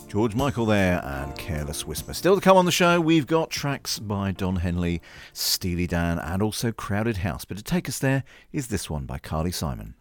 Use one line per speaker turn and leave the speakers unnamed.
George Michael there and Careless Whisper. Still to come on the show, we've got tracks by Don Henley, Steely Dan and also Crowded House. But to take us there is this one by Carly Simon.